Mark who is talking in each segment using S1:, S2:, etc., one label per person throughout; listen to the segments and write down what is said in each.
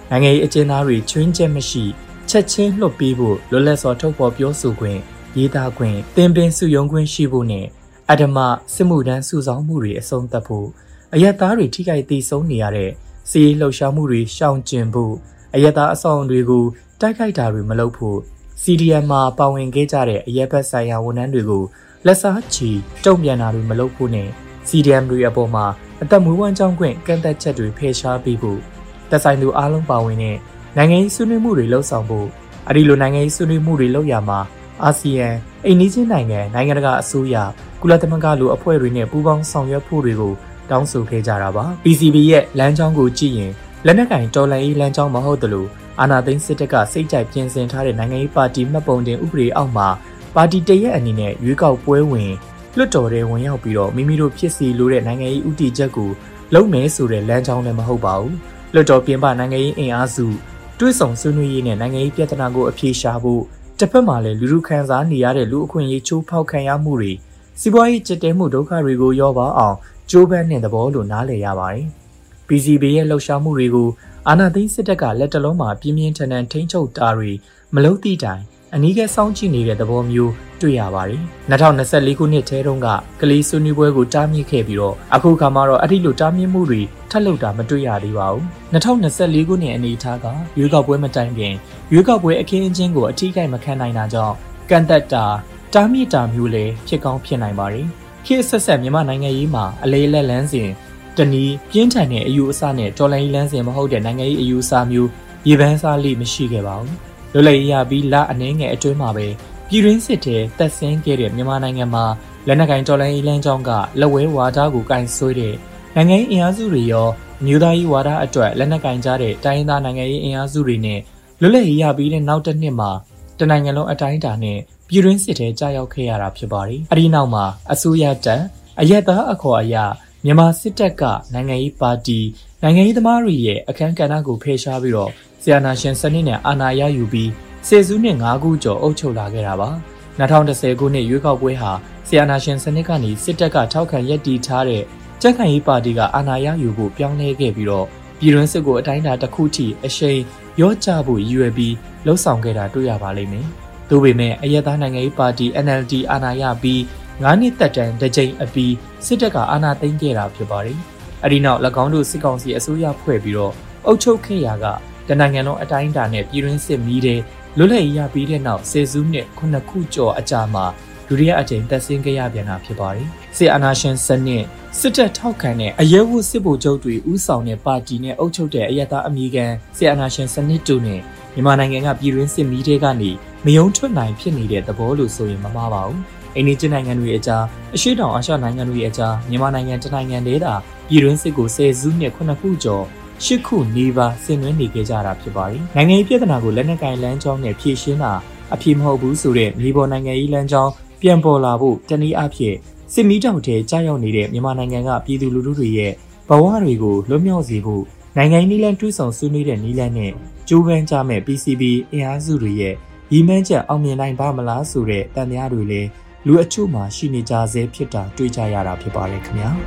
S1: နိုင်ငံရေးအကျဉ်းသားတွေချွင်းချက်မရှိချက်ချင်းလွှတ်ပေးဖို့လွတ်လပ်စွာထုတ်ဖော်ပြောဆိုခွင့်ရေးသားခွင့်သင်ပင်စုယုံခွင့်ရှိဖို့နဲ့အဓမ္မစစ်မှုထမ်းစုဆောင်းမှုတွေအဆုံးသတ်ဖို့အယက်သားတွေထိခိုက်သေးဆုံးနေရတဲ့စီးရေးလှုပ်ရှားမှုတွေရှောင်ကျဉ်ဖို့အယက်သားအဆောင်တွေကိုတိုက်ခိုက်တာတွေမလုပ်ဖို့ CDM မှာပါဝင်ခဲ့ကြတဲ့အရက်ဘက်ဆိုင်ရာဝန်ထမ်းတွေကိုလက်စားချီတုံ့ပြန်တာတွေမလုပ်ဖို့နဲ့ CDM တွေအပေါ်မှာအသက်မွေးဝမ်းကြောင်းခွင့်ကန့်သက်ချက်တွေဖယ်ရှားပေးဖို့သက်ဆိုင်သူအားလုံးပါဝင်တဲ့နိုင်ငံရေးဆွေးနွေးမှုတွေလှုပ်ဆောင်ဖို့အဲဒီလိုနိုင်ငံရေးဆွေးနွေးမှုတွေလုပ်ရမှာအာဆီယံအိန္ဒိချင်းနိုင်ငံတကာအစိုးရကုလသမဂ္ဂလိုအဖွဲ့တွေနဲ့ပူးပေါင်းဆောင်ရွက်ဖို့တွေကိုတောင်းဆိုခဲ့ကြတာပါ PCB ရဲ့လမ်းကြောင်းကိုကြည့်ရင်လက်နက်ကင်တော်လှန်ရေးလမ်းကြောင်းမဟုတ်သလိုအာဏာသိမ်းစစ်တပ်ကစိတ်ကြိုက်ပြင်ဆင်ထားတဲ့နိုင်ငံရေးပါတီမှတ်ပုံတင်ဥပဒေအောက်မှာပါတီတရက်အနေနဲ့ရွေးကောက်ပွဲဝင်လွှတ်တော်ထဲဝင်ရောက်ပြီးတော့မိမိတို့ဖြစ်စီလိုတဲ့နိုင်ငံရေးဥတီချက်ကိုလုံးမဲဆိုတဲ့လမ်းကြောင်းလည်းမဟုတ်ပါဘူးလွှတ်တော်ပြင်ပနိုင်ငံရေးအင်အားစုတွဲဆောင်ဆွေးနွေးရေးနဲ့နိုင်ငံရေးပြဿနာကိုအပြေရှားဖို့တစ်ဖက်မှာလည်းလူခံစားနေရတဲ့လူအခွင့်အရေးချိုးဖောက်ခံရမှုတွေစီးပွားရေးကျစ်တဲမှုဒုက္ခတွေကိုရောပါအောင်ကြိုးပမ်းတဲ့သဘောလို့နားလည်ရပါတယ် PCB ရဲ့လှုပ်ရှားမှုတွေကိုအာဏာသိမ်းစစ်တပ်ကလက်တလုံးမှာပြင်းပြင်းထန်ထန်ထိန်းချုပ်တာတွေမလုပ်သည့်တိုင်အနီးကပ်စောင့်ကြည့်နေတဲ့သဘောမျိုးတွေ့ရပါတယ်2024ခုနှစ်ထဲတုန်းကကလေးဆွေးနွေးပွဲကိုတားမြစ်ခဲ့ပြီးတော့အခုခါမှာတော့အဲ့ဒီလိုတားမြစ်မှုတွေထပ်လုပ်တာမတွေ့ရသေးပါဘူး2024ခုနှစ်အနေအထားကရွေးကောက်ပွဲမတိုင်ခင်ရွေးကောက်ပွဲအခင်းအကျင်းကိုအထီးကိုက်မခံနိုင်တာကြောင့်ကန့်သက်တာတားမြစ်တာမျိုးလည်းဖြစ်ကောင်းဖြစ်နိုင်ပါတယ်ခေတ်ဆက်ဆက်မြန်မာနိုင်ငံရေးမှာအလေးလက်လန်းစဉ်တနည်းပြင်းထန်တဲ့အယူအဆနဲ့တော်လှန်ရေးလမ်းစဉ်မဟုတ်တဲ့နိုင်ငံရေးအယူအဆမျိုးရေပန်းစားလိမရှိခဲ့ပါဘူးလွတ်လပ်ရေးရပြီးလအနှဲငယ်အတွင်းမှာပဲပြည်တွင်းစစ်ထဲတက်ဆင်းခဲ့တဲ့မြန်မာနိုင်ငံမှာလက်နက်ကင်တော်လှန်ရေးလမ်းကြောင်းကလက်ဝဲဝါဒကိုကင်ဆွဲတဲ့နိုင်ငံရေးအင်အားစုတွေရောမြို့သားရေးဝါဒအတွက်လက်နက်ကင်ကြတဲ့တိုင်းရင်းသားနိုင်ငံရေးအင်အားစုတွေနဲ့လွတ်လပ်ရေးရပြီးတဲ့နောက်တစ်နှစ်မှာတနိုင်ငံလုံးအတိုင်းအတာနဲ့ပြည်တွင်းစစ်ထဲကြာရောက်ခဲ့ရတာဖြစ်ပါတယ်။အဲဒီနောက်မှာအစိုးရတပ်အရက်သားအခေါ်အရမြန်မာစစ်တပ်ကနိုင်ငံရေးပါတီနိုင်ငံရေးသမားတွေရဲ့အခမ်းကဏ္ဍကိုဖယ်ရှားပြီးတော့ဆီယနာရှင်စနစ်နဲ့အာဏာရယူပြီးဆယ်စုနှစ်5ခုကျော်အုပ်ချုပ်လာခဲ့တာပါ2010ခုနှစ်ရွေးကောက်ပွဲဟာဆီယနာရှင်စနစ်ကနေစစ်တပ်ကထောက်ခံရည်တည်ထားတဲ့ကြက်ခံရေးပါတီကအာဏာရယူဖို့ပြောင်းလဲခဲ့ပြီးတော့ပြည်တွင်းစစ်ကိုအတိုင်းအတာတစ်ခုထိအရှိန်ရော့ချဖို့ရည်ရွယ်ပြီးလှုံ့ဆော်ခဲ့တာတွေ့ရပါလိမ့်မယ်။ဒါပေမဲ့အရက်သားနိုင်ငံရေးပါတီ NLD အာဏာရပြီး9နှစ်သက်တမ်းတစ်ကြိမ်အပြီးစစ်တပ်ကအာဏာသိမ်းခဲ့တာဖြစ်ပါတယ်။အဲဒီနောက်၎င်းတို့စစ်ကောင်စီအစိုးရဖွဲ့ပြီးတော့အုပ်ချုပ်ခဲ့ရာကတနိုင်ငံလုံးအတိုင်းအတာနဲ့ပြည်တွင်းစစ်မီးတဲ့လွတ်လပ်ရေးရပြီးတဲ့နောက်ဆယ်စုနှစ်9ခုကျော်အကြာမှာဒုတိယအကြိမ်တက်ဆင်းခဲ့ရပြန်တာဖြစ်ပါတယ်။စစ်အာဏာရှင်စနစ်စစ်တပ်ထောက်ခံတဲ့အရဲဝတ်စစ်ဗိုလ်ချုပ်တွေဦးဆောင်တဲ့ပါတီနဲ့အုပ်ချုပ်တဲ့အရက်သားအမည်ခံစစ်အာဏာရှင်စနစ်တို့နဲ့မြန်မာနိုင်ငံကပြည်တွင်းစစ်မီးတွေကနေမယုံထွက်နိုင်ဖြစ်နေတဲ့သဘောလို့ဆိုရင်မမှားပါဘူး။အိန္ဒိယနိုင်ငံတွေအကြားအရှေ့တောင်အာရှနိုင်ငံတွေအကြားမြန်မာနိုင်ငံတနိုင်ငံတည်းသာပြည်တွင်းစစ်ကိုဆယ်စုနှစ်9ခုကျော်8ခုနေပါဆင်နွှဲနေကြတာဖြစ်ပါတယ်။နိုင်ငံရေးပြဿနာကိုလက်နက်ကင်လမ်းကြောင်းနဲ့ဖြေရှင်းတာအဖြစ်မဟုတ်ဘူးဆိုတဲ့မြေပေါ်နိုင်ငံရေးလမ်းကြောင်းပြန်ပေါ်လာဖို့တနည်းအားဖြင့်စစ်မီးတောင်ထဲကြာရောက်နေတဲ့မြန်မာနိုင်ငံကပြည်သူလူထုတွေရဲ့ဘဝတွေကိုလွတ်မြောက်စေဖို့နိုင်ငံရေးနည်းလမ်းတွဲဆောင်ဆွေးနွေးတဲ့နည်းလမ်းနဲ့ကြိုးပမ်းကြမဲ့ PCB အင်အားစုတွေရဲ့ရည်မှန်းချက်အောင်မြင်နိုင်ပါမလားဆိုတဲ့တန်တရားတွေလည်းလူအချို့မှာရှိနေကြဆဲဖြစ်တာတွေ့ကြရတာဖြစ်ပါတယ်ခင်ဗျာ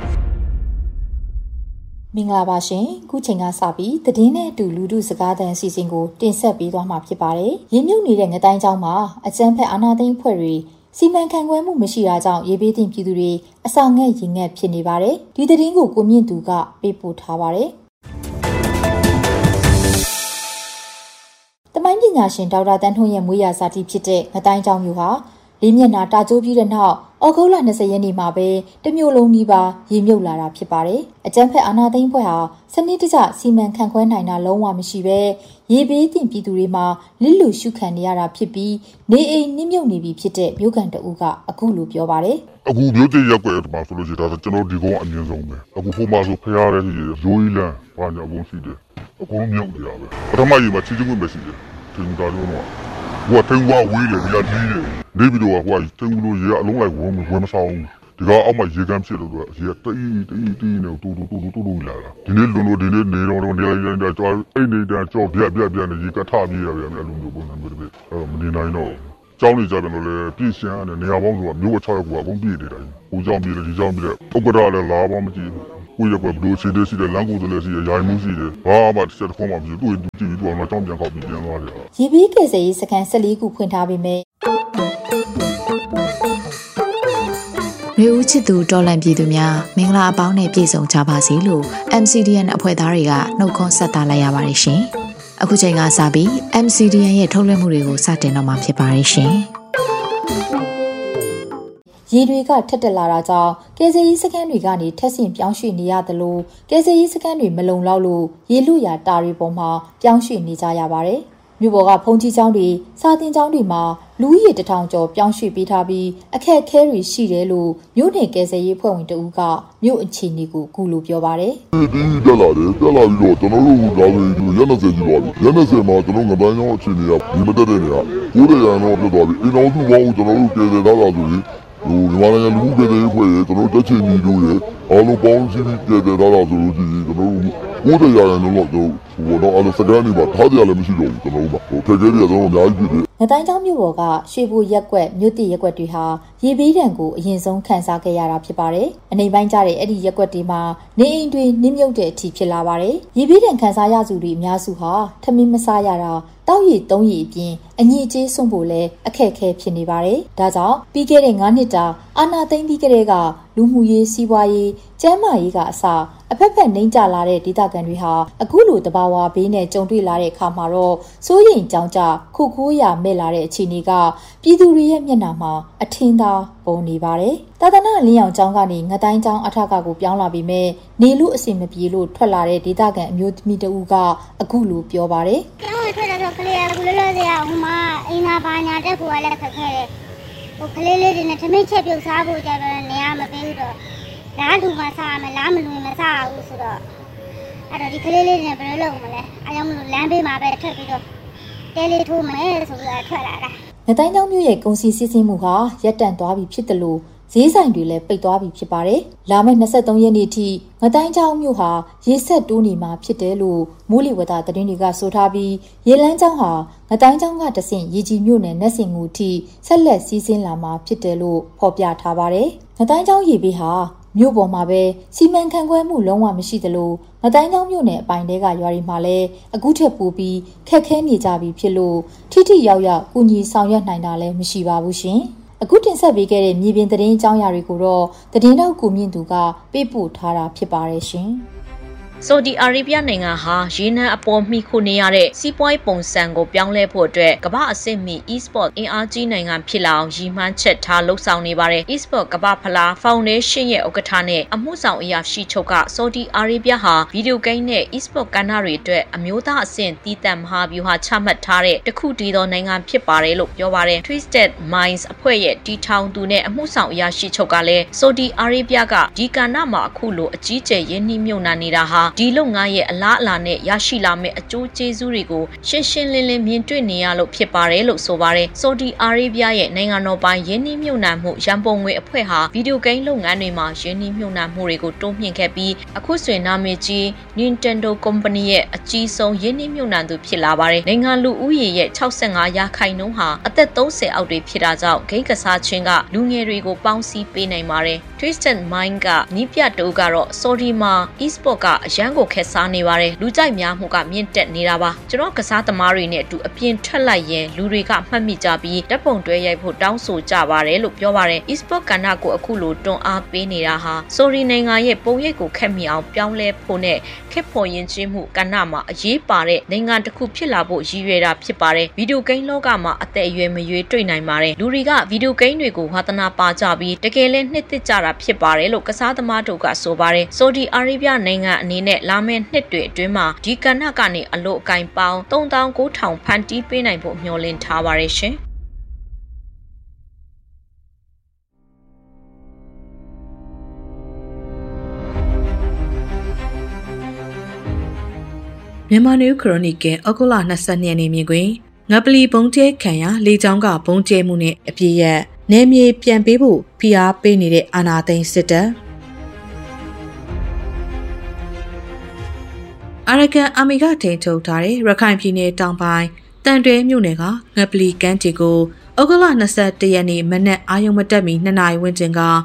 S2: မင်္ဂလာပါရှင်ခုချိန်ကစပြီးသတင်းနဲ့အတူလူထုစကားသံအစီအစဉ်ကိုတင်ဆက်ပေးသွားမှာဖြစ်ပါတယ်ရင်းမြုပ်နေတဲ့ငတိုင်းကျောင်းမှာအကြမ်းဖက်အာဏာသိမ်းဖွဲ့တွေစီမံခန့်ခွဲမှုမရှိတာကြောင့်ရေဘေးသင့်ပြည်သူတွေအစာငတ်ရင်ငတ်ဖြစ်နေပါတယ်ဒီသတင်းကိုကိုမြင့်သူကပေးပို့ထားပါတယ်တမိုင်းပညာရှင်ဒေါက်တာတန်းထွန်းရဲ့မွေးရာဇာတိဖြစ်တဲ့ငတိုင်းကျောင်းမျိုးဟာလေးမျက်နှာတာကျိုးပြီးတဲ့နောက်ဩဂုတ်လ20ရက်နေ့မှာပဲတမျိုးလုံးနီးပါးရေမြုပ်လာတာဖြစ်ပါတယ်။အကြမ်းဖက်အာဏာသိမ်းဖွဲ့ဟာစနစ်တကျစီမံခန့်ခွဲနိုင်တာလုံးဝမရှိပဲရေဘေးသင့်ပြည်သူတွေမှာလစ်လူရှုခံနေရတာဖြစ်ပြီးနေအိမ်နှိမ့်မြုပ်နေပြီဖြစ်တဲ့မြို့ကန်တအုပ်ကအခုလိုပြောပါတယ်
S3: ။အခုမြို့တည်ရက်ွက်မှာဆိုလို့ရှိရင်ဒါကျွန်တော်ဒီကောင်အမြင့်ဆုံးပဲ။အခုဖို့မှာဆိုဖျားတဲ့ကြီးရိုးကြီးလန်းဘာညာအကုန်ရှိတယ်။အကုန်မြုပ်နေရပဲ။ပထမကြီးမှာချီချင်းခွင့်ပဲရှိတယ်။ဒီကောင်တော့ဟိုကထင်းဝါဝေးတယ်ဒီကကြီးတယ်နေပြီးတော့ဟိုကထင်းလို့ရေအလုံးလိုက်ဝမဆောင်ဒီကအောက်မှာရေကမ်းဖြစ်လို့ရေတီးနေတူလာတာဒီနေ့လုံးလို့ဒီနေ့နေတော့နေလိုက်တာကြောအိတ်နေတာကြောပြနေရေကထပြေးရတယ်အဲ့လိုမျိုးပုံစံမျိုးတွေအဲ့မနေနိုင်တော့ကျောင်းနေကြတယ်လို့လေပြည့်ရှင်းရတယ်နေရာပေါင်းဆိုတာမျိုး6ရက်ကအကုန်ပြည့်နေတယ်ဟိုကျောင်းပြေးတယ်ဒီကျောင်းပြေးတယ်ဥက္ကဋ္ဌလည်းလာပေါင်းမကြည့်ကိုရက်ကွယ်ဘလို့ခြေသေးရှိတယ်လမ်းကိုယ်လည်းရှိတယ်ရိုင်မှုရှိတယ်ဘာမှတစ်ချက်တစ်ခုမှမရှိဘူးသူကြည့်ပြီးတော့ကြောင်းပြန်ခောက်ပြီးပြန်သွားတယ်
S2: ရေဘေးကယ်ဆယ်ရေးစခန်း14ခုဖွင့်ထားပေမဲ့
S4: မျိုးဦးချစ်သူတော်လန့်ပြည်သူများမင်္ဂလာအပေါင်းနဲ့ပြည့်စုံကြပါစေလို့ MCDN အဖွဲ့သားတွေကနှုတ်ခွန်းဆက်သလိုက်ရပါတယ်ရှင်။အခုချိန်ကစပြီး MCDN ရဲ့ထုတ်လွှင့်မှုတွေကိုစတင်တော့မှာဖြစ်ပါတယ်ရှင်။
S2: ရေတွေကထက်တက်လာတာကြောင့်ကယ်ဆယ်ရေးစခန်းတွေကနေထက်ဆင့်ပြောင်းရွှေ့နေရသလိုကယ်ဆယ်ရေးစခန်းတွေမလုံလောက်လို့ရေလူရတာတွေပေါ်မှာပြောင်းရွှေ့နေကြရပါတယ်။မြို့ပေါ်ကဖုန်ကြီးကျောင်းတွေစာသင်ကျောင်းတွေမှာလူဦးရေ1000ကျော်ပြောင်းရွှေ့ပေးထားပြီးအခက်အခဲတွေရှိတယ်လို့မြို့နယ်ကယ်ဆယ်ရေးဖွဲ့ဝင်တဦးကမြို့အခြေအနေကိုကူလို့ပြောပါတယ်
S3: ။ဒီတက်လာပြီးတော့ကျွန်တော်တို့ဒါဆိုရက်20ကြီးပါပြီ။ရက်20မှာကျွန်တော်ငပိုင်းကျောင်းအခြေအနေကဒီမတက်တဲ့နေရာ900ရန်တော့ပြတ်သွားပြီ။အိမ်တော်စုပေါင်းကျွန်တော်တို့ကယ်ဆယ်ထားတာဆိုရင်မြန်မာနိုင်ငံလူမှုကယ်ဆယ်ရေးဖွဲ့ရကျွန်တော်တက်ချင်ပြီးလို့ရအားလုံးပေါင်းစည်းပြီးကယ်ဆယ်ထားတာဆိုလို့ရှိရင်ကျွန်တော်တို့900ရန်တော့တော့အဲ့လိုစကန်နေပါထားကြလည်းမရှိတော့ဘူးကျွန်တော်တို့ပါခက်ခဲတွေကတော့အများကြီးဖြစ်တယ်
S2: ငတိုင်းကျောင်းမြို့ပေါ်ကရွှေဘိုရက်ကွက်မြို့တိရက်ကွက်တွေဟာရေဘေးဒဏ်ကိုအရင်ဆုံးခံစားခဲ့ရတာဖြစ်ပါတယ်။အနေပိုင်းကြတဲ့အဲ့ဒီရက်ကွက်တွေမှာနေအိမ်တွေနစ်မြုပ်တဲ့အထိဖြစ်လာပါတယ်။ရေဘေးဒဏ်ခံစားရသူတွေအများစုဟာထမင်းမစားရတာတောက်ရည်သုံးရည်အပြင်အညစ်အကြေးစွန့်ဖို့လည်းအခက်အခဲဖြစ်နေပါတယ်။ဒါကြောင့်ပြီးခဲ့တဲ့9နှစ်တာအာဏာသိမ်းပြီးကတည်းကလူမှုရေးစီးပွားရေးကျန်းမာရေးကအစအဖက်ဖက်နှိမ့်ကျလာတဲ့ဒေသခံတွေဟာအခုလိုတဘာဝဘေးနဲ့ကြုံတွေ့လာတဲ့အခါမှာတော့စိုးရိမ်ကြောင်းကြခုခိုးရမဲ့လာတဲ့အခြေအနေကပြည်သူတွေရဲ့မျက်နှာမှာအထင်သာပေါ်နေပါတယ်။သာသနာလင်းအောင်ကျောင်းကနေငတိုင်းကျောင်းအထက်ကကိုပြောင်းလာပြီးမဲ့နေလို့အဆင်မပြေလို့ထွက်လာတဲ့ဒေသခံအမျိုးသမီးတဦးကအခုလိုပြောပါတယ်
S5: ။ကျောင်းထွက်လာတော့ကလေးကဘလို့လဲဟိုမှာအိမ်သာဘာညာတက်ဖို့လည်းခက်ခဲတယ်။ဟိုကလေးလေးတွေနဲ့ထမင်းချက်ပြုတ်စားဖို့ကြတော့နေရာမပေးဘူးတော့လားလူမစားမယ်လားမလူမစားဘူးဆိုတော့အဲ့တော့ဒီကလေးလေးတွေနဲ့ဘယ်လိုလုပ်မလဲ။အဲကြောင့်မလို့လမ်းဘေးမှာပဲထွက်ပြီးတော့တဲလေးထိုးမယ်ဆိုပြီးထွက်လာတာ
S2: ။ငတိုင်းကျောင်းမြို့ရဲ့ကုန်စည်စီးဆင်းမှုဟာရပ်တန့်သွားပြီဖြစ်တယ်လို့ဈေးဆိုင်တွေလည်းပိတ်သွားပြီဖြစ်ပါတယ်။လာမယ့်23ရက်နေ့ထိငတိုင်းကျောင်းမြို့ဟာရေဆက်တိုးနေမှာဖြစ်တယ်လို့မိုးလေဝသသတင်းတွေကဆိုထားပြီးရေလန်းကျောင်းဟာငတိုင်းကျောင်းကတဆင့်ရေကြီးမြို့နယ်နက်စင်ငူထိဆက်လက်စီးဆင်းလာမှာဖြစ်တယ်လို့ဖော်ပြထားပါတယ်။ငတိုင်းကျောင်းရေဘေးဟာမြို့ပေါ်မှာပဲစီမံခန့်ခွဲမှုလုံးဝမရှိသလိုငတိုင်းကျောင်းမြို့နယ်အပိုင်တဲကရွာတွေမှာလည်းအခုထက်ပိုပြီးခက်ခဲနေကြပြီဖြစ်လို့ထိရောက်ရောက်ကူညီဆောင်ရွက်နိုင်တာလည်းမရှိပါဘူးရှင်။အခုတင်ဆက်ပေးခဲ့တဲ့မြေပြင်သတင်းအကြောင်းအရာတွေကိုတော့သတင်းတောက်ကိုမြင့်သူကပေးပို့ထားတာဖြစ်ပါတယ်ရှင်။
S6: ဆော်ဒီအာရေဗျနိုင်ငံဟာရေနံအပေါ်မှီခိုနေရတဲ့စီးပွားရေးပုံစံကိုပြောင်းလဲဖို့အတွက်ကမ္ဘာအဆင့်မီ e-sport အင်အားကြီးနိုင်ငံဖြစ်လာအောင်ရည်မှန်းချက်ထားလှုပ်ဆောင်နေပါတယ်။ e-sport ကမ္ဘာဖလားဖောင်ဒေးရှင်းရဲ့ဥက္ကဋ္ဌနဲ့အမှုဆောင်အရာရှိချုပ်ကဆော်ဒီအာရေဗျဟာဗီဒီယိုဂိမ်းနဲ့ e-sport ကဏ္ဍတွေအတွက်အမျိုးသားအဆင့်တည်တံ့မဟာဗျူဟာချမှတ်ထားတဲ့တခုတည်းသောနိုင်ငံဖြစ်ပါတယ်လို့ပြောပါတယ်။ Twisted Minds အဖွဲ့ရဲ့တီထောင်သူနဲ့အမှုဆောင်အရာရှိချုပ်ကလည်းဆော်ဒီအာရေဗျကဒီကဏ္ဍမှာအခုလိုအကြီးကျယ်ရင်းနှီးမြှုပ်နှံနေတာဟာဒီလုပ်ငန်းရဲ့အလားအလာနဲ့ရရှိလာမယ့်အကျိုးကျေးဇူးတွေကိုရှင်းရှင်းလင်းလင်းမြင်တွေ့နေရလို့ဖြစ်ပါတယ်လို့ဆိုပါတယ်။ဆော်ဒီအာရေဗျရဲ့နိုင်ငံတော်ပိုင်ယင်းနှိမ့်မြုံနှံမှုရန်ပုံငွေအဖွဲ့ဟာဗီဒီယိုဂိမ်းလုပ်ငန်းတွေမှာယင်းနှိမ့်မြုံနှံမှုတွေကိုတိုးမြှင့်ခဲ့ပြီးအခုဆိုရင်နာမည်ကြီး Nintendo Company ရဲ့အကြီးဆုံးယင်းနှိမ့်မြုံနှံသူဖြစ်လာပါတယ်။နိုင်ငံလူဦးရေရဲ့65%ဟာအသက်30အောက်တွေဖြစ်တာကြောင့်ဂိမ်းကစားခြင်းကလူငယ်တွေကိုပေါင်းစည်းပေးနိုင်ပါတယ်။ Twisted Mind ကနီးပြတူကတော့ဆော်ဒီမှာ e-sport ကအရန်ကိုခက်စားနေပါတယ်လူကြိုက်များမှုကမြင့်တက်နေတာပါကျွန်တော်ကစားသမားတွေနဲ့အတူအပြင်ထွက်လိုက်ရင်လူတွေကမှတ်မိကြပြီးဓာတ်ပုံတွဲရိုက်ဖို့တောင်းဆိုကြပါတယ်လို့ပြောပါတယ် e-sport ကဏ္ဍကိုအခုလိုတွန်းအားပေးနေတာဟာဆိုရီနိုင်ငံရဲ့ပုံရိပ်ကိုခက်မိအောင်ပြောင်းလဲဖို့နဲ့ခက်ဖို့ရင်ချင်းမှုကဏ္ဍမှာအရေးပါတဲ့နိုင်ငံတစ်ခုဖြစ်လာဖို့ရည်ရွယ်တာဖြစ်ပါတယ်ဗီဒီယိုဂိမ်းလောကမှာအသက်အရွယ်မရွေးတွေ့နိုင်ပါတယ်လူတွေကဗီဒီယိုဂိမ်းတွေကိုဝါသနာပါကြပြီးတကယ်လည်းနှစ်သက်ကြတာဖြစ်ပါတယ်လို့ကစားသမားတို့ကဆိုပါတယ်ဆော်ဒီအာရေဗျနိုင်ငံအနေနဲ့လာမယ့်နှစ်တွေအတွင်းမှာဒီကဏ္ဍကနေအလို့အကင်ပေါင်း39,000ဖန်တီးပေးနိုင်ဖို့မျှော်လင့်ထားပါတယ်ရှင်
S4: မြန်မာနယူးခရိုနီကယ်ဩဂုတ်လ22ရက်နေ့မြင်တွင်ငပလီဘုံကျဲခံရလေကြောင်းကဘုံကျဲမှုနဲ့အပြည့်ရနယ်မြေပြန်ပေးဖို့ဖိအားပေးနေတဲ့အာဏာသိမ်းစစ်တပ်အာရကန်အာမီကထိန်ချုပ်ထားတဲ့ရခိုင်ပြည်နယ်တောင်ပိုင်းတန်တွဲမြို့နယ်ကငပလီကမ်းခြေကိုဩဂုတ်လ21ရက်နေ့မနက်အာရုံမတက်မီ2နာရီဝန်းကျင်က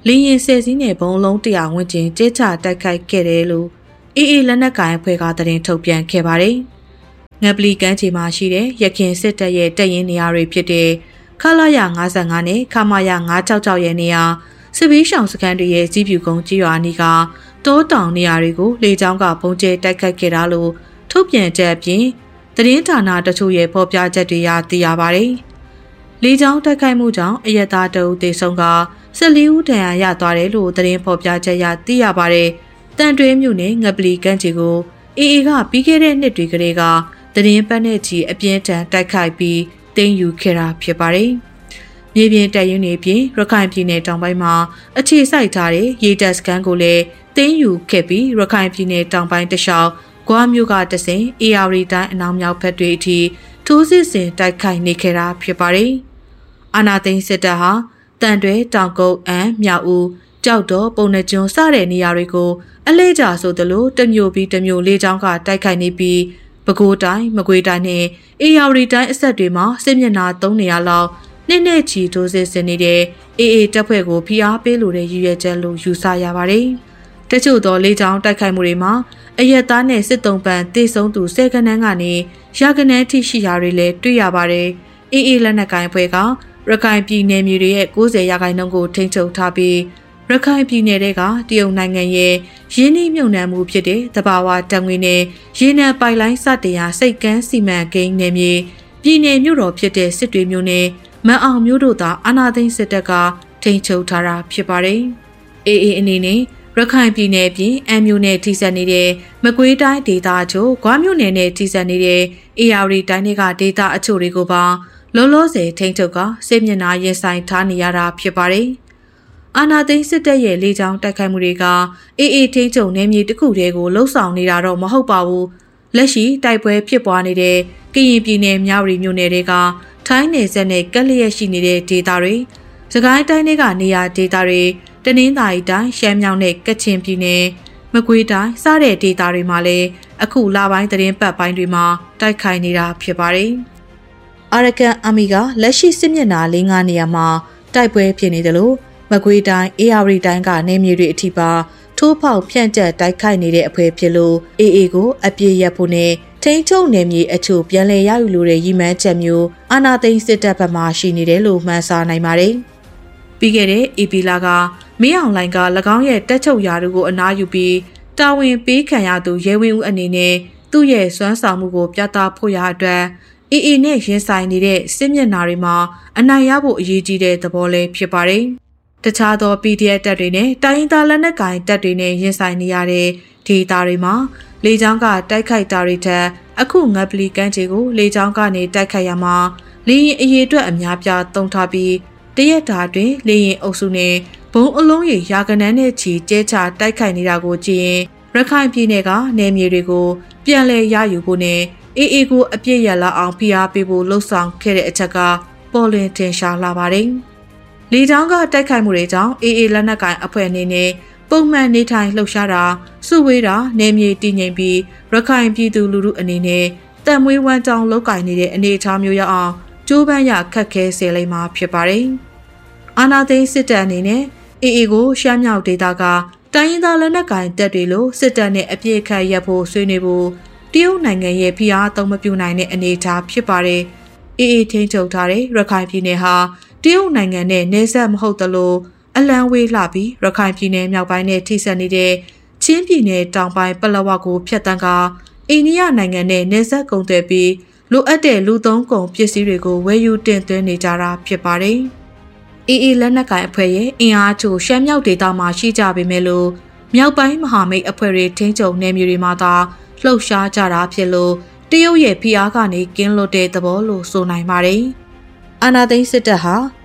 S7: လင်းရင်ဆယ်စီးနဲ့ဘုံလုံး100ဝန်းကျင်ကျဲချတိုက်ခိုက်ခဲ့တယ်လို့အေးအေးလက်နက်ကိုင်အဖွဲ့ကသတင်းထုတ်ပြန်ခဲ့ပါတယ်။ငပလီကမ်းခြေမှာရှိတဲ့ရခင်စစ်တပ်ရဲ့တပ်ရင်းနေရာတွေဖြစ်တဲ့ခလာရ55နဲ့ခမာရ966ရဲ့နေရာစစ်ဘေးရှောင်စခန်းတွေရဲ့ကြီးပြူကုန်းကြီးရွာနီးကတောတောင်နေရာတွေကိုလေကြောင်းကပုံကျဲတိုက်ခိုက်ခဲ့တာလို့ထုတ်ပြန်ချက်အပြင်သတင်းဌာနတချို့ရဲ့ဖော်ပြချက်တွေသိရပါတယ်။လေကြောင်းတိုက်ခိုက်မှုကြောင့်အရက်သားတအုပ်သေဆုံးက14ဦးဒဏ်ရာရသွားတယ်လို့သတင်းဖော်ပြချက်သိရပါတယ်။တန်တွဲမြို့နယ်ငပလီကမ်းခြေကိုအေအေကပြီးခဲ့တဲ့နှစ်တွေကလေးကသတင်းပတ်နဲ့ချီအပြင်းထန်တိုက်ခိုက်ပြီးသိမ်းယူခဲ့တာဖြစ်ပါတယ်။မြေပြင်တပ်ရင်းတွေပြင်ရခိုင်ပြည်နယ်တောင်ပိုင်းမှာအခြေစိုက်ထားတဲ့ရေတပ်စခန်းကိုလည်းသိမ်းယူခဲ့ပြီးရခိုင်ပြည်နယ်တောင်ပိုင်းတခြားဂွာမြို့ကတဆင် AR တိုင်းအနောက်မြောက်ဘက်တွေအထိထိုးစစ်ဆင်တိုက်ခိုက်နေခဲ့တာဖြစ်ပါတယ်။အာနာသိန်းစစ်တပ်ဟာတန်တွဲတောင်ကုန်းအမ်းမြောက်ဦးကြောက်တော်ပုံနှကျွန်းစတဲ့နေရာတွေကိုအလဲကျဆိုသလိုတမျိုးပြီးတမျိုးလေးချောင်းကတိုက်ခိုက်နေပြီးပဲခူးတိုင်းမကွေးတိုင်းနဲ့အေရဝတီတိုင်းအဆက်တွေမှာစစ်မျက်နှာ3နေရာလောက်နှစ်ချီထိုးစစ်ဆင်နေတဲ့အေအေတပ်ဖွဲ့ကိုဖိအားပေးလိုတဲ့ရည်ရွယ်ချက်လို့ယူဆရပါတယ်။တချို့သောလေးချောင်းတိုက်ခိုက်မှုတွေမှာအရက်သားနဲ့စစ်တုံးပန်တေဆုံးသူ10ခန်းကနေရာခဏန်းထိရှိရာတွေလည်းတွေ့ရပါတယ်။အေအေလက်နက်ကိုင်အဖွဲ့ကရခိုင်ပြည်နယ်မြေတွေရဲ့90%ကိုထိန်းချုပ်ထားပြီးရခိုင်ပြည်နယ်တွေကတရုတ်နိုင်ငံရဲ့ရင်းနှီးမြှုပ်နှံမှုဖြစ်တဲ့တဘာဝတံငွေနဲ့ရေနံပိုက်လိုင်းစတင်ရာစိတ်ကမ်းစီမံကိန်းနယ်မြေပြည်နယ်မြို့တော်ဖြစ်တဲ့စစ်တွေမြို့နယ်မန်အောင်မြို့တို့သာအာဏာသိမ်းစစ်တပ်ကထိန်းချုပ်ထားတာဖြစ်ပါတယ်။အေအေအနေနဲ့ရခိုင်ပြည်နယ်ပြင်အမ်းမြို့နယ်ထိစပ်နေတဲ့မကွေးတိုင်းဒေသအချို့၊ဂွမြို့နယ်နဲ့ထိစပ်နေတဲ့အေရဝတီတိုင်းတွေကဒေသအချို့တွေကိုပါလောလောဆယ်ထိန်းချုပ်ကစစ်မျက်နှာရင်ဆိုင်ထားနေရတာဖြစ်ပါတယ်။အာနာသိန်းစစ်တပ်ရဲ့လေကြောင်းတိုက်ခိုက်မှုတွေကအေအေထိန်းချုပ်နယ်မြေတစ်ခုတည်းကိုလှုပ်ဆောင်နေတာတော့မဟုတ်ပါဘူး။လက်ရှိတိုက်ပွဲဖြစ်ပွားနေတဲ့ကရင်ပြည်နယ်မြဝတီမြို့နယ်တွေကထိုင်းနယ်စပ်နဲ့ကပ်လျက်ရှိနေတဲ့ဒေသတွေစကိုင်းတိုင်းတွေကနေရာဒေသတွေတနင်္သာရီတိုင်းရှမ်းမြောက်နဲ့ကချင်ပြည်နယ်မကွေးတိုင်းစတဲ့ဒေသတွေမှာလည်းအခုလပိုင်းသတင်းပတ်ပိုင်းတွေမှာတိုက်ခိုက်နေတာဖြစ်ပါတယ်။အာရကန်အာမီကလက်ရှိစစ်မျက်နှာ၄-၅နေရာမှာတိုက်ပွဲဖြစ်နေတယ်လို့မကွေးတိုင်းအေရဝတီတိုင်းကနေမြေတွေအထိပါထိုးဖောက်ဖြန့်ကျက်တိုက်ခိုက်နေတဲ့အဖွဲ့ဖြစ်လို့အေအေကိုအပြည့်ရဖို့နဲ့ထိန်းချုပ်နယ်မြေအချို့ပြန်လည်ရယူလိုတဲ့ရည်မှန်းချက်မျိုးအာဏာသိမ်းစစ်တပ်ဘက်မှရှိနေတယ်လို့မှန်းဆနိုင်ပါတယ်။ပြီးခဲ့တဲ့ဧပြီလကမင်းအောင်လှိုင်က၎င်းရဲ့တက်ချုပ်ရာတို့ကိုအနားယူပြီးတာဝန်ပေးခံရသူရဲဝင်းဦးအနေနဲ့သူ့ရဲ့စွမ်းဆောင်မှုကိုပြသဖို့ရအတွက်အေအေနဲ့ရင်ဆိုင်နေတဲ့စစ်မျက်နှာတွေမှာအနိုင်ရဖို့အရေးကြီးတဲ့သဘောလေးဖြစ်ပါတယ်။တခြားသော PDF တပ်တွေနဲ့တိုင်းရင်းသားလက်နက်ကိုင်တပ်တွေနဲ့ရင်ဆိုင်နေရတဲ့ဒေသတွေမှာလေကြောင်းကတိုက်ခိုက်တာတွေထက်အခုငပလီကမ်းခြေကိုလေကြောင်းကနေတိုက်ခိုက်ရမှာလေရင်အရေးအတွက်အများပြားသုံးထားပြီးတရက်တာတွင်လေရင်အုပ်စုနဲ့ဘုံအလုံးရေရာကနန်းနဲ့ချီကျဲချတိုက်ခိုက်နေတာကိုကြည့်ရင်ရခိုင်ပြည်နယ်ကနယ်မြေတွေကိုပြန်လည်ရယူဖို့နဲ့အေအေကိုအပြည့်ရလာအောင်ဖိအားပေးဖို့လှုံ့ဆော်ခဲ့တဲ့အချက်ကပေါ်လွင်ထင်ရှားလာပါတယ်။လေကြောင်းကတိုက်ခိုက်မှုတွေကြောင့်အေအေလက်နက်ကိုင်အဖွဲ့အနေနဲ့ပုံမှန်နေထိုင်လှုပ်ရှားတာစုဝေးတာနယ်မြေတည်ငြိမ်ပြီးရခိုင်ပြည်သူလူထုအနေနဲ့တန်မွေးဝမ်းကြောင်းလောက်ကင်နေတဲ့အနေအထားမျိုးရအောင်ကြိုးပမ်းရခက်ခဲစေလိမ့်မှာဖြစ်ပါတယ်။အာနာသိန်းစစ်တပ်အနေနဲ့အေအေကိုရှမ်းမြောက်ဒေသကတိုင်းရင်းသားလက်နက်ကိုင်တပ်တွေလိုစစ်တပ်နဲ့အပြည့်အခတ်ရပ်ဖို့ဆွေးနွေးဖို့တရုတ်နိုင်ငံရဲ့ဖိအားသုံးမပြုနိုင်တဲ့အနေအထားဖြစ်ပါတယ်။အေအေထိန်းချုပ်ထားတဲ့ရခိုင်ပြည်နယ်ဟာတရုတ်နိုင်ငံနဲ့နယ်စပ်မဟုတ်သလိုအလံဝေးလှပြီးရခိုင်ပြည်နယ်မြောက်ပိုင်းနဲ့ထိစပ်နေတဲ့ချင်းပြည်နယ်တောင်ပိုင်းပလက်ဝကိုဖျက်ဆီးကအိန္ဒိယနိုင်ငံနဲ့နယ်စပ်ကုန်သွယ်ပြီးလိုအပ်တဲ့လူသုံးကုန်ပစ္စည်းတွေကိုဝယ်ယူတင်သွင်းနေကြတာဖြစ်ပါတယ်။အေအေလက်နက်ကိုင်အဖွဲ့ရဲ့အင်အားချို့ရှမ်းမြောက်ဒေသမှာရှိကြပေမဲ့လို့မြောက်ပိုင်းမဟာမိတ်အဖွဲ့တွေထိန်းချုပ်နယ်မြေတွေမှာသာလှုပ်ရှားကြတာဖြစ်လို့တရုတ်ရဲ့ဖိအားကနေကင်းလွတ်တဲ့သဘောလို့ဆိုနိုင်ပါတယ်။အာဏာသိမ်းစစ်တပ်ဟာ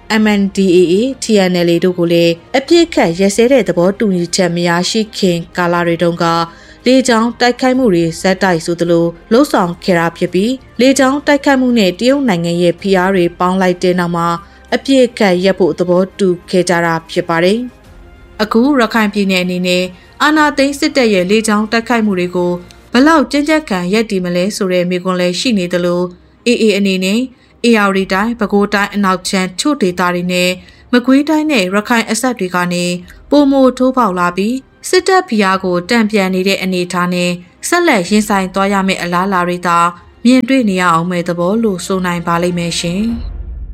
S7: MNDAA, TNLA တို့ကိုလည်းအပြစ်ခတ်ရဲစဲတဲ့သဘောတူညီချက်မရရှိခင်ကာလတွေတုန်းကလေကြောင်းတိုက်ခိုက်မှုတွေဇက်တိုက်ဆိုသလိုလှုံ့ဆော်ခဲ့တာဖြစ်ပြီးလေကြောင်းတိုက်ခိုက်မှုနဲ့တရုတ်နိုင်ငံရဲ့ဖိအားတွေပေါင်းလိုက်တဲ့နောက်မှာအပြစ်ခတ်ရပ်ဖို့သဘောတူခဲ့ကြတာဖြစ်ပါတယ်။အခုရခိုင်ပြည်နယ်အနေနဲ့အာဏာသိမ်းစစ်တပ်ရဲ့လေကြောင်းတိုက်ခိုက်မှုတွေကိုဘလောက်ကြမ်းကြမ်းခံရပ်တည်မလဲဆိုတဲ့မေးခွန်းလည်းရှိနေသလိုအေအေအနေနဲ့AR တိုင်းပဲခူးတိုင်းအနောက်ချမ်းချို့ဒေသတွေနဲ့မကွေးတိုင်းနဲ့ရခိုင်အဆက်တွေကနေပုံမိုထိုးပေါက်လာပြီးစစ်တပ်ဖိအားကိုတံပြန်နေတဲ့အနေအထားနဲ့ဆက်လက်ရင်ဆိုင်သွားရမယ့်အလားအလာတွေသာမြင်တွေ့နေရအောင်မဲ့သဘောလို့ဆိုနိုင်ပါလိမ့်မယ်ရှင်။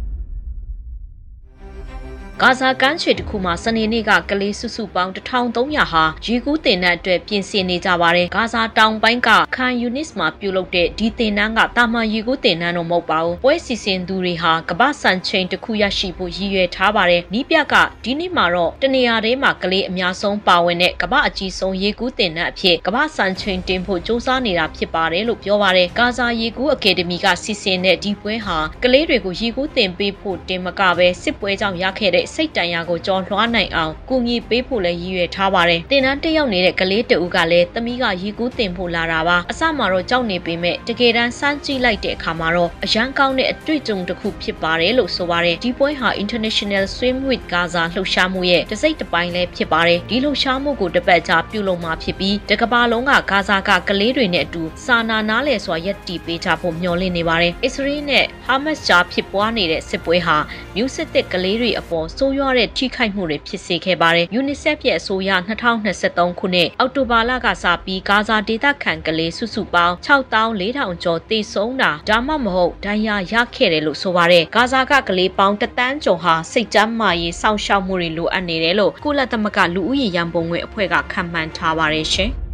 S6: ဂါဇာကမ်းခြေတစ်ခုမှာစနေနေ့ကကလေးစုစုပေါင်း1300ဟာရေကူးတင်တဲ့အတွက်ပြင်ဆင်နေကြပါတယ်။ဂါဇာတောင်ပိုင်းကခန်ယူနစ်မှာပြုလုပ်တဲ့ဒီတင်နန်းကတာမန်ရေကူးတင်နန်းတော့မဟုတ်ပါဘူး။ပွဲစီစဉ်သူတွေဟာကမ္ဘာစံချိန်တစ်ခုရရှိဖို့ရည်ရွယ်ထားပါတယ်။နီးပြကဒီနေ့မှာတော့တနေရာထဲမှာကလေးအများဆုံးပါဝင်တဲ့ကမ္ဘာအကြီးဆုံးရေကူးတင်နန်းအဖြစ်ကမ္ဘာစံချိန်တင်ဖို့စ조사နေတာဖြစ်ပါတယ်လို့ပြောပါတယ်။ဂါဇာရေကူးအကယ်ဒမီကစီစဉ်တဲ့ဒီပွဲဟာကလေးတွေကိုရေကူးတင်ပေးဖို့တင်မကပဲစစ်ပွဲကြောင့်ရခဲ့တဲ့စိတ်တန်ရာကိုကြော်လွှားနိုင်အောင်ကူညီပေးဖို့လည်းရည်ရွယ်ထားပါတယ်။တင်နန်းတက်ရောက်နေတဲ့ကလေးတဦးကလည်းသမီးကရေကူးတင်ဖို့လာတာပါ။အစမှာတော့ကြောက်နေပေမဲ့တကယ်တမ်းစမ်းကြည့်လိုက်တဲ့အခါမှာတော့အရန်ကောင်းတဲ့အတွေ့အကြုံတစ်ခုဖြစ်ပါတယ်လို့ဆိုပါတယ်။ဒီပွဲဟာ International Swim with Gaza လှုပ်ရှားမှုရဲ့တစ်စိတ်တစ်ပိုင်းလည်းဖြစ်ပါတယ်။ဒီလှုပ်ရှားမှုကိုတစ်ပတ်ကြာပြုလုပ်မှာဖြစ်ပြီးတကမ္ဘာလုံးကဂါဇာကကလေးတွေနဲ့အတူစာနာနားလည်စွာရပ်တည်ပေးကြဖို့မျှော်လင့်နေပါတယ်။အစ္စရေးနဲ့ဟာမတ်ကြားဖြစ်ပွားနေတဲ့စစ်ပွဲဟာမျိုးစစ်သစ်ကလေးတွေအပေါ်ဆိုးရွားတဲ့ထိခိုက်မှုတွေဖြစ်စေခဲ့ပါတယ်။ UNICEF ရဲ့အဆိုအရ2023ခုနှစ်အောက်တိုဘာလကစပြီးဂါဇာဒေသခံကလေးစုစုပေါင်း64,000ကျော်သေဆုံးတာဒါမှမဟုတ်ဒဏ်ရာရခဲ့တယ်လို့ဆိုပါတယ်။ဂါဇာကကလေးပေါင်း1,000,000ကျော်ဟာစိတ်ကျန်းမာရေးစောင့်ရှောက်မှုတွေလိုအပ်နေတယ်လို့ကုလသမဂ္ဂလူဦးရေရန်ပုံငွေအဖွဲ့ကခန့်မှန်းထားပါတယ်ရှင်။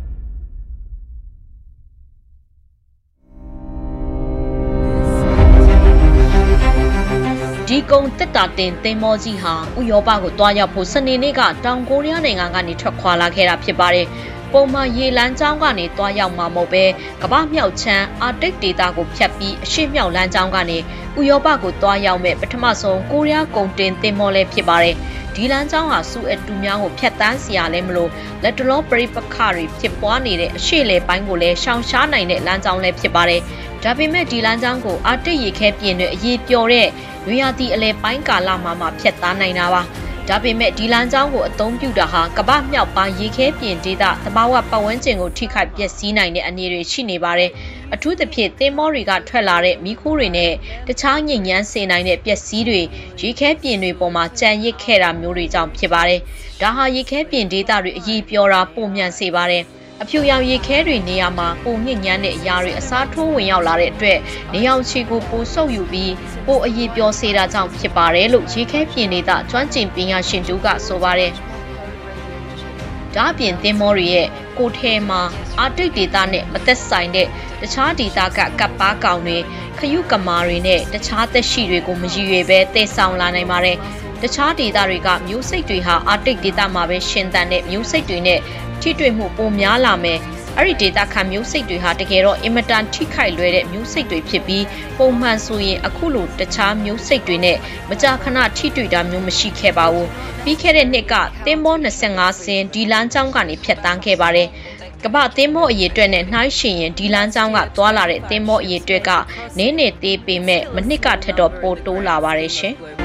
S6: ဒီကုန်းတက်တာတင်သင်္ဘောကြီးဟာဥရောပကိုတွားရောက်ဖို့စနေနေ့ကတောင်ကိုရီးယားနိုင်ငံကနေထွက်ခွာလာခဲ့တာဖြစ်ပါတယ်။ပုံမှန်ရေလမ်းကြောင်းကနေတွားရောက်မှာမဟုတ်ပဲကမ္ဘာမြောက်ချမ်းအာတိတ်ဒေသကိုဖြတ်ပြီးအရှေ့မြောက်လမ်းကြောင်းကနေဥရောပကိုတွားရောက်မဲ့ပထမဆုံးကိုရီးယားကုန်တင်သင်္ဘောလည်းဖြစ်ပါတယ်။ဒီလမ်းကြောင်းဟာစူအက်တူများကိုဖြတ်တန်းစရာလည်းမလိုလက်တလောပရိပခတွေဖြစ်ပွားနေတဲ့အရှေ့လေပိုင်းကိုလည်းရှောင်ရှားနိုင်တဲ့လမ်းကြောင်းလည်းဖြစ်ပါတယ်။ဒါပေမဲ့ဒီလမ်းကြောင်းကိုအာတိတ်ရေခဲပြင်တွေအရေးပျော်တဲ့နွေရာသီအလဲပိုင်းကာလမှာဖြတ်သားနိုင်တာပါ။ဒါပေမဲ့ဒီလမ်းကြောင်းကိုအသုံးပြုတာဟာကမ္ဘာမြောက်ပိုင်းရေခဲပြင်ဒေသသဘာဝပတ်ဝန်းကျင်ကိုထိခိုက်ပျက်စီးနိုင်တဲ့အနေတွေရှိနေပါတယ်။အထူးသဖြင့်သင်္ဘောတွေကထွက်လာတဲ့မီးခိုးတွေနဲ့တခြားညစ်ညမ်းစေနိုင်တဲ့ပျက်စီးတွေရေခဲပြင်တွေပေါ်မှာကြံရစ်ခဲ့တာမျိုးတွေကြောင့်ဖြစ်ပါတယ်။ဒါဟာရေခဲပြင်ဒေသတွေအရေးပြောတာပုံမြန်စေပါတယ်။အဖြူရောင်ရေခဲတွေနေရာမှာပုံညစ်ညမ်းတဲ့အရာတွေအစားထိုးဝင်ရောက်လာတဲ့အတွက်နေအောင်ချီကိုပိုဆုပ်ယူပြီးပိုအရေးပြောစေတာကြောင့်ဖြစ်ပါတယ်လို့ရေခဲပြင်ဒေသကျွမ်းကျင်ပညာရှင်တို့ကဆိုပါတယ်။ဒါအပြင်သင်္ဘောတွေရဲ့ကိုထဲမှာအာတိတ်ဒေသနဲ့မသက်ဆိုင်တဲ့တခြားဒေသကကပ်ပါကောင်တွေခရုကမာတွေနဲ့တခြားသက်ရှိတွေကိုမရည်ရွယ်ပဲတည်ဆောင်လာနိုင်ပါတယ်။တခြားဒေသတွေကမျိုးစိတ်တွေဟာအာတိတ်ဒေသမှာပဲရှင်သန်တဲ့မျိုးစိတ်တွေနဲ့ထိတွေ့မှုပိုများလာမယ်။အဲ့ဒီဒေတာခံမျိုးစိတ်တွေဟာတကယ်တော့အင်မတန်ထိခိုက်လွယ်တဲ့မျိုးစိတ်တွေဖြစ်ပြီးပုံမှန်ဆိုရင်အခုလိုတခြားမျိုးစိတ်တွေနဲ့မကြာခဏထိတွေ့တာမျိုးမရှိခဲ့ပါဘူး။ပြီးခဲ့တဲ့နှစ်ကသင်္ဘော25စင်းဒီလမ်းကြောင်းကနေဖြတ်တန်းခဲ့ပါတယ်။ကမ္ဘာသင်္ဘောအရေအတွက်နဲ့နှိုင်းယှဉ်ရင်ဒီလမ်းကြောင်းကသွားလာတဲ့သင်္ဘောအရေအတွက်ကနည်းနည်းသေးပေမဲ့မနှစ်ကထက်တော့ပိုတိုးလာပါတယ်ရှင်။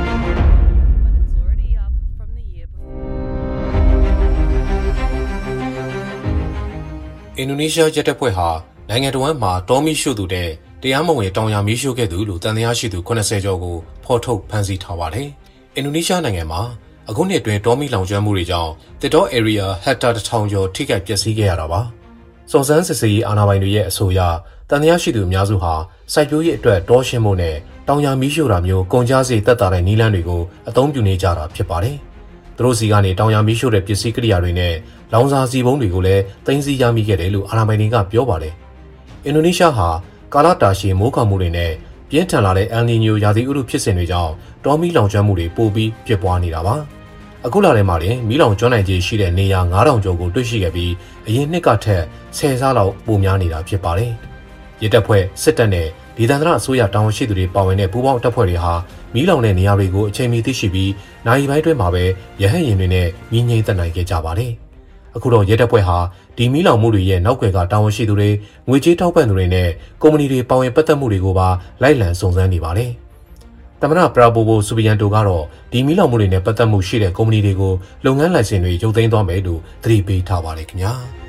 S8: အင်ဒိုနီးရှားရဲတပ်ဖွဲ့ဟာနိုင်ငံတော်မှာတောမီရှို့သူတဲ့တရားမဝင်တောင်ယာမီးရှို့ခဲ့သူလို့တန်တရားရှိသူ80ကျော်ကိုဖော်ထုတ်ဖမ်းဆီးထားပါတယ်။အင်ဒိုနီးရှားနိုင်ငံမှာအခုနှစ်အတွင်းတောမီလောင်ကျွမ်းမှုတွေကြောင့်တစ်တော area ဟက်တာ1000ကျော်ထိခိုက်ပျက်စီးခဲ့ရတာပါ။စုံစမ်းစစ်ဆေးရေးအာဏာပိုင်တွေရဲ့အဆိုအရတန်တရားရှိသူအများစုဟာစိုက်ပျိုးရေးအတွက်တောရှင်းမှုနဲ့တောင်ယာမီးရှို့တာမျိုးကုန်ကျစရိတ်သက်သာတဲ့နည်းလမ်းတွေကိုအသုံးပြုနေကြတာဖြစ်ပါတယ်။သူတို့စီကနေတောင်ယာမီးရှို့တဲ့ပစ္စည်းကိရိယာတွေနဲ့လောင်စာစီပုံးတွေကိုလည်းတင်စီရမိခဲ့တယ်လို့အာဏာပိုင်တွေကပြောပါတယ်။အင်ဒိုနီးရှားဟာကာလတာရှည်မိုးခေါင်မှုတွေနဲ့ပြင်းထန်လာတဲ့အယ်နီညိုရာသီဥတုဖြစ်စဉ်တွေကြောင့်တောမီလောင်ကျွမ်းမှုတွေပိုပြီးဖြစ်ပွားနေတာပါ။အခုလာထဲမှာလည်းမီးလောင်ကျွမ်းနိုင်ခြေရှိတဲ့နေရာ9000ကျော်ကိုတွေ့ရှိခဲ့ပြီးအရင်နှစ်ကထက်10ဆလောက်ပိုများနေတာဖြစ်ပါတယ်။ရဲတပ်ဖွဲ့စစ်တပ်နဲ့ဒေသန္တရအစိုးရတာဝန်ရှိသူတွေပါဝင်တဲ့ပူးပေါင်းတပ်ဖွဲ့တွေဟာမီးလောင်တဲ့နေရာတွေကိုအချိန်မီသိရှိပြီးနိုင်ပိုင်းတွင်းမှာပဲရဟတ်ယာဉ်တွေနဲ့မြင်းငိမ့်တက်နိုင်ခဲ့ကြပါတယ်။အခုတော့ရဲတပ်ဖွဲ့ဟာဒီမီးလောင်မှုတွေရဲ့နောက်ွယ်ကတာဝန်ရှိသူတွေငွေကြေးထောက်ပံ့သူတွေနဲ့ကုမ္ပဏီတွေပါဝင်ပတ်သက်မှုတွေကိုပါလိုက်လံစုံစမ်းနေပါတယ်။သမ္မတပရာဘိုဘိုဆူဘီယန်တိုကတော့ဒီမီးလောင်မှုတွေနဲ့ပတ်သက်မှုရှိတဲ့ကုမ္ပဏီတွေကိုလုပ်ငန်းလိုင်စင်တွေရုပ်သိမ်းသွားမယ်လို့သတိပေးထားပါတယ်ခင်ဗျာ။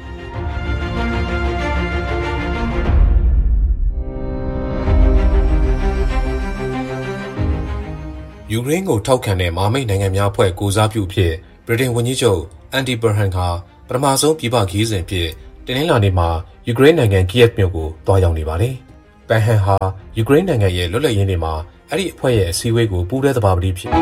S8: ယူကရိန်းကိုထောက်ခံတဲ့မဟာမိတ်နိုင်ငံများအဖွဲ့ကိုစားပြုဖြစ်ဗြိတိန်ဝန်ကြီးချုပ်အန်ဒီဘရဟန်ကပထမဆုံးပြည်ပခရီးစဉ်ဖြစ်တင်နင်္လာနေ့မှာယူကရိန်းနိုင်ငံကီယက်မြို့ကိုတွားရောက်နေပါတယ်။ဘန်ဟန်ဟာယူကရိန်းနိုင်ငံရဲ့လွတ်လပ်ရေးနေ့မှာအဲ့ဒီအဖွဲ့ရဲ့အစည်းအဝေးကိုပူးတွဲသဘာပတိဖြစ်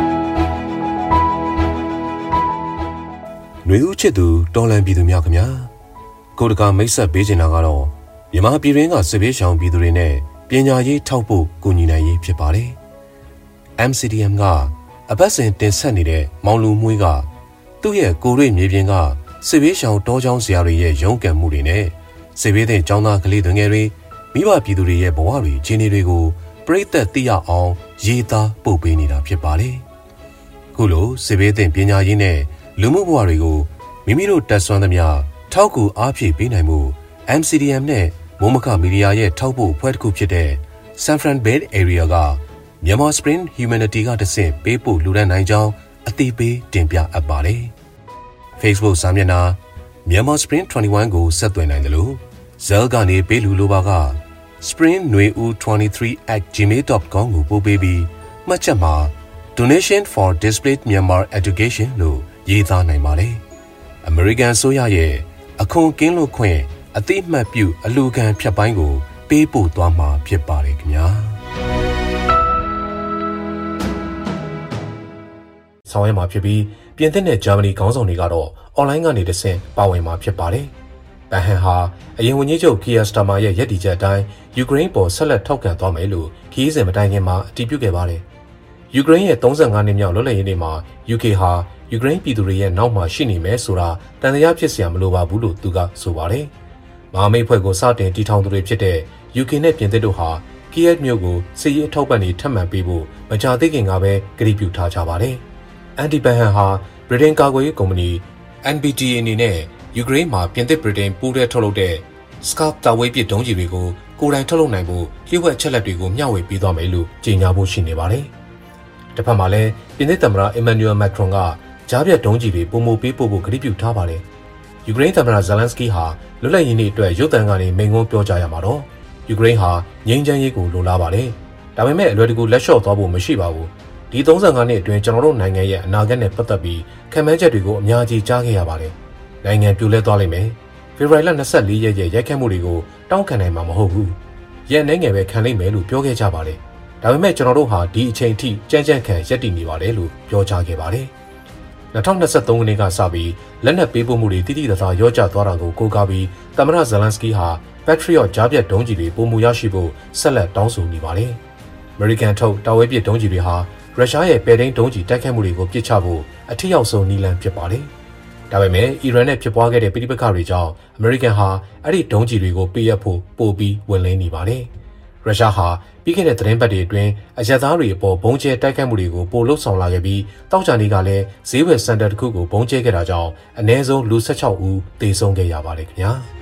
S8: နွေဦးချစ်သူတော်လန်ပြည်သူများခင်ဗျာကိုတကာမိတ်ဆက်ပေးချင်တာကတော့မြန်မာပြည်ရင်းကစစ်ဘေးရှောင်ပြည်သူတွေနဲ့ပညာရေးထောက်ဖို့ကူညီနိုင်ရေးဖြစ်ပါတယ်။ MCDM ကအပတ်စဉ်တင်ဆက်နေတဲ့မောင်လူမွေးကသူ့ရဲ့ကိုရိမြေပြင်ကစစ်ဘေးရှောင်တောချောင်းဆရာတွေရဲ့ရုန်းကန်မှုတွေနဲ့စစ်ဘေးသင့်ကျောင်းသားကလေးတွေငယ်တွေမိဘပြည်သူတွေရဲ့ဘဝတွေခြေနေတွေကိုပြိသက်သိရအောင်ရေးသားပို့ပေးနေတာဖြစ်ပါတယ်။ခုလိုစစ်ဘေးသင့်ပညာရေးနဲ့လူမှုဘဝတွေကိုမိမိတို့တက်ဆွမ်းသမျှထောက်ကူအားဖြည့်ပေးနိုင်မှု MCDM နဲ့မိုးမခမီဒီယာရဲ့ထောက်ဖို့ဖွဲ့တစ်ခုဖြစ်တဲ့ San Fran Bay Area ကMyanmar Spring Humanity ကတဆင့်ပေးပို့လူဒန်းနိုင်ကြောင်းအသိပေးတင်ပြအပ်ပါတယ်။ Facebook စာမျက်နှာ Myanmar Spring 21ကိုဆက်သွယ်နိုင်တယ်လို့Zell ကနေပေးလူလိုပါက springnueu23@gmail.com ကိုပို့ပေးပြီးမှတ်ချက်မှာ Donation for Displaced Myanmar Education လို့ရေးသားနိုင်ပါတယ်။ American ဆိုရရဲ့အခွန်ကင်းလွတ်ခွင့်အသိမှတ်ပြုအလူခံဖြတ်ပိုင်းကိုပေးပို့သွားမှာဖြစ်ပါတယ်ခင်ဗျာ။ဆောင်ရွက်မှာဖြစ်ပြီးပြင်သစ်နဲ့ဂျာမနီခေါင်းဆောင်တွေကတော့အွန်လိုင်းကနေတဆင့်ပါဝင်မှာဖြစ်ပါတယ်။ဘန်ဟန်ဟာအရင်ဝန်ကြီးချုပ်ကီယာစတာမာရဲ့ရည်တည်ချက်အတိုင်းယူကရိန်းပေါ်ဆက်လက်ထောက်ခံသွားမယ်လို့ခီးစဉ်မတိုင်ခင်မှာအတည်ပြုခဲ့ပါတယ်။ယူကရိန်းရဲ့35နှစ်မြောက်လွတ်လပ်ရေးနေ့မှာ UK ဟာယူကရိန်းပြည်သူတွေရဲ့နောက်မှာရှိနေမယ်ဆိုတာတန်တရားဖြစ်เสียမလိုပါဘူးလို့သူကဆိုပါတယ်။မဟာမိတ်ဖွဲ့ကိုစတင်တည်ထောင်သူတွေဖြစ်တဲ့ UK နဲ့ပြင်သစ်တို့ဟာကီယက်မြို့ကိုစစ်ရေးအထောက်ပံ့တွေထပ်မံပေးဖို့မကြာသေးခင်ကပဲကတိပြုထားကြပါတယ်။အန်တီဘန်ဟန်ဟာဗြိတိန်ကာကွယ်ရေးကုမ္ပဏီ NBTA အနေနဲ့ယူကရိန်းမှာပြင်သစ်ဗြိတိန်ပူးတွဲထုတ်လုပ်တဲ့ Scalp တာဝေးပစ်ဒုံးကျည်တွေကိုကိုယ်တိုင်ထုတ်လုပ်နိုင်ဖို့လျှို့ဝှက်ချက်လက်တွေကိုမျှဝေပေးသွားမယ်လို့ကြေညာဖို့ရှိနေပါတယ်။တစ်ဖက်မှာလည်းပြင်သစ်သမ္မတအီမန်နျူယ်မက်ခရွန်ကကြားပြတ်ဒုံးကျည်တွေပုံမပေးဖို့ကတိပြုထားပါတယ်။ယူကရိန်းသမ္မတဇယ်လန်စကီဟာလွတ်လပ်ရေးနေ့အတွက်ရုပ်သံကနေမိန့်ခွန်းပြောကြားရမှာတော့ယူကရိန်းဟာငြိမ်းချမ်းရေးကိုလိုလားပါတယ်။ဒါပေမဲ့အလွယ်တကူလက်လျှော့သွားဖို့မရှိပါဘူး။ဒီ35နှစ်အတွင်းကျွန်တော်တို့နိုင်ငံရဲ့အနာဂတ်နဲ့ပတ်သက်ပြီးခံမှန်းချက်တွေကိုအများကြီးကြားခဲ့ရပါတယ်။နိုင်ငံပြိုလဲသွားလိမ့်မယ်။ဖေဖော်ဝါရီလ24ရက်ရဲ့ရိုက်ခတ်မှုတွေကိုတောင်းခံနိုင်မှာမဟုတ်ဘူး။ရက်နိုင်ငယ်ပဲခံလိမ့်မယ်လို့ပြောခဲ့ကြပါတယ်။ဒါပေမဲ့ကျွန်တော်တို့ဟာဒီအချိန်ထိကြမ်းကြမ်းခံရပ်တည်နေပါတယ်လို့ပြောကြားခဲ့ပါတယ်။2023ခုနှစ်ကစပြီးလက်နက်ပေးပို့မှုတွေတိတိကျကျရောကျသွားတာကိုကိုးကားပြီးသမ္မတဇယ်လန်စကီဟာ Patriot ကြားပြတ်ဒုံးကျည်တွေပုံမူရရှိဖို့ဆက်လက်တောင်းဆိုနေပါတယ်။ American ထုတ်တာဝဲပစ်ဒုံးကျည်တွေဟာရုရှားရဲ့ပဲ့ထိန်းဒုံးကျည်တိုက်ခိုက်မှုတွေကိုပစ်ချဖို့အထက်ရောက်ဆုံးနည်းလမ်းဖြစ်ပါတယ်။ဒါပေမဲ့အီရန်နဲ့ဖြစ်ပွားခဲ့တဲ့ပြည်ပခါတွေကြောင့် American ဟာအဲ့ဒီဒုံးကျည်တွေကိုပေးအပ်ဖို့ပို့ပြီးဝင်လင်းနေပါတယ်။ရုရှားဟာပြီးခဲ့တဲ့သတင်းပတ်တွေအတွင်းအရက်သားတွေအပေါ်ဘုံကျဲတိုက်ခိုက်မှုတွေကိုပိုလှုပ်ဆောင်လာခဲ့ပြီးတောက်ချာနေကလည်းဈေးဝယ်စင်တာတစ်ခုကိုဘုံကျဲခဲ့တာကြောင့်အနည်းဆုံးလူ16ဦးသေဆုံးခဲ့ရပါတယ်ခင်ဗျာ။